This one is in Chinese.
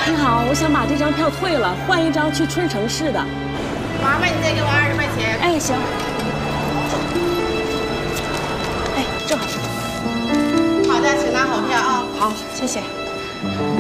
你好，我想把这张票退了，换一张去春城市的。 麻烦你再给我20块钱。 哎，行。哎，正好是。 好的，请拿好票啊。 好，谢谢。